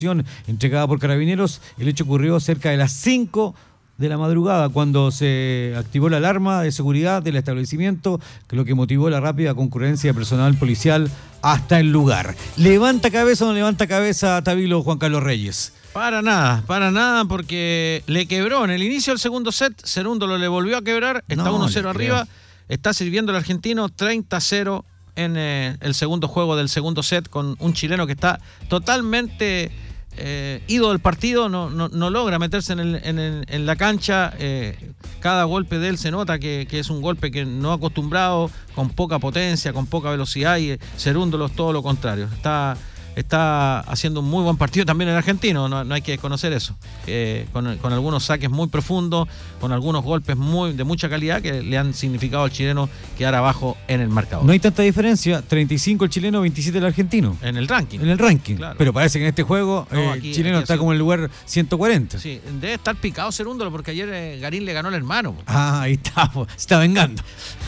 entregada por Carabineros. El hecho ocurrió cerca de las 5 de la madrugada, cuando se activó la alarma de seguridad del establecimiento, que lo que motivó la rápida concurrencia de personal policial hasta el lugar. ¿Levanta cabeza o no levanta cabeza Tabilo Juan Carlos Reyes? Para nada, porque le quebró en el inicio del segundo set, Cerúndolo le volvió a quebrar, está 1-0 arriba, está sirviendo el argentino 30-0 en el segundo juego del segundo set, con un chileno que está totalmente ido del partido, no logra meterse en la cancha. Cada golpe de él se nota que es un golpe que no acostumbrado, con poca potencia, con poca velocidad, y Cerúndolo es todo lo contrario. Está haciendo un muy buen partido también el argentino, no hay que desconocer eso. Con algunos saques muy profundos, con algunos golpes de mucha calidad que le han significado al chileno quedar abajo en el marcador. No hay tanta diferencia, 35 el chileno, 27 el argentino. En el ranking. Claro. Pero parece que en este juego el chileno está como en el lugar 140. Sí, debe estar picado Cerúndolo porque ayer Garín le ganó al hermano. Ahí está, se está vengando.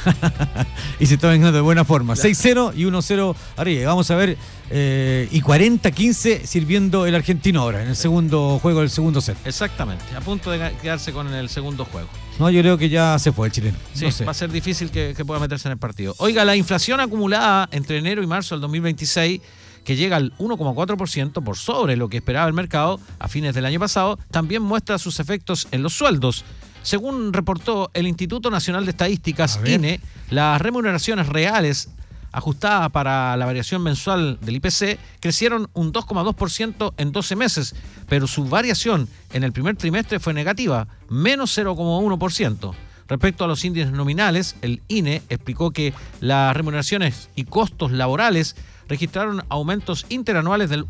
Y se está vengando de buena forma. 6-0 y 1-0 arriba. Vamos a ver. Y 40-15 sirviendo el argentino ahora en el segundo juego del segundo set. Exactamente, a punto de quedarse con el segundo juego. No, yo creo que ya se fue el chileno. Sí, no sé. Va a ser difícil que pueda meterse en el partido. Oiga, la inflación acumulada entre enero y marzo del 2026, que llega al 1,4% por sobre lo que esperaba el mercado a fines del año pasado, también muestra sus efectos en los sueldos. Según reportó el Instituto Nacional de Estadísticas, INE, las remuneraciones reales ajustada para la variación mensual del IPC, crecieron un 2,2% en 12 meses, pero su variación en el primer trimestre fue negativa, menos 0,1%. Respecto a los índices nominales, el INE explicó que las remuneraciones y costos laborales registraron aumentos interanuales del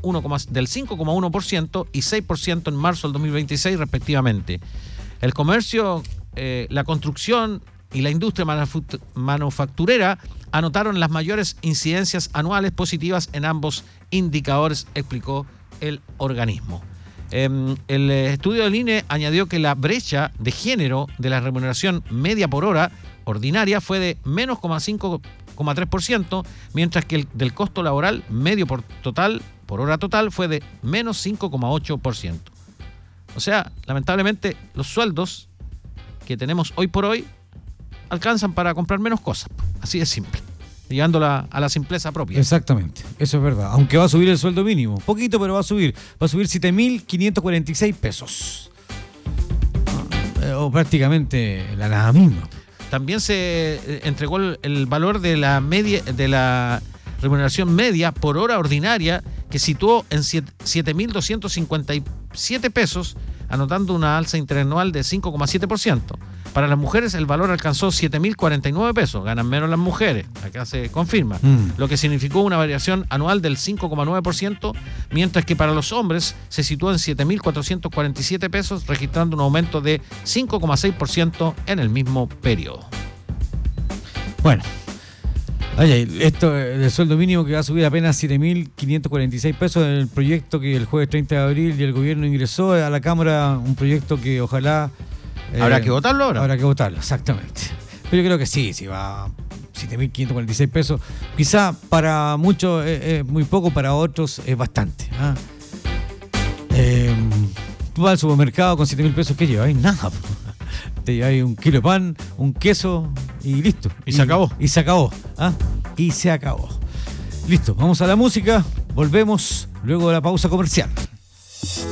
5,1% y 6% en marzo del 2026 respectivamente. El comercio, la construcción y la industria manufacturera anotaron las mayores incidencias anuales positivas en ambos indicadores, explicó el organismo. El estudio del INE añadió que la brecha de género de la remuneración media por hora ordinaria fue de menos 5,3%, mientras que el del costo laboral medio por hora total fue de menos 5,8%. O sea, lamentablemente los sueldos que tenemos hoy por hoy alcanzan para comprar menos cosas, así de simple, llegándola a la simpleza propia. Exactamente, eso es verdad, aunque va a subir el sueldo mínimo, poquito, pero va a subir 7.546 pesos, o prácticamente la nada misma. También se entregó el valor de la remuneración media por hora ordinaria, que situó en 7.257 pesos, anotando una alza interanual de 5,7%. Para las mujeres el valor alcanzó 7.049 pesos, ganan menos las mujeres, acá se confirma, lo que significó una variación anual del 5,9%, mientras que para los hombres se situó en 7.447 pesos, registrando un aumento de 5,6% en el mismo periodo. Bueno, esto del sueldo mínimo que va a subir apenas 7.546 pesos en el proyecto que el jueves 30 de abril y el gobierno ingresó a la Cámara, un proyecto que ojalá... ¿Habrá que votarlo ahora? Habrá que votarlo, exactamente. Pero yo creo que sí va a 7.546 pesos. Quizá para muchos es muy poco, para otros es bastante. Tú vas al supermercado con 7.000 pesos, ¿qué lleváis? Nada. Te lleváis un kilo de pan, un queso y listo. Y se acabó. Y se acabó. Y se acabó. Listo, vamos a la música. Volvemos luego de la pausa comercial.